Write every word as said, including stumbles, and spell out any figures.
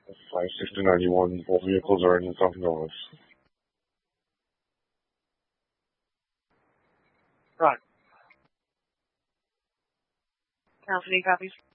five six to ninety-one, both vehicles are in Falcon North. Right. Council, any copies?